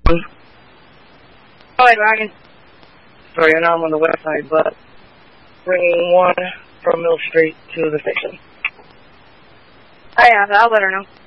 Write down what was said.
Alright, Ryan. Sorry, I know I'm on the west side, but bringing one from Mill Street to the station. Oh yeah, I'll let her know.